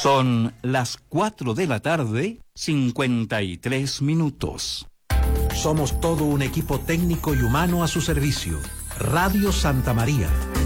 Son las 4 de la tarde, 53 minutos. Somos todo un equipo técnico y humano a su servicio. Radio Santa María,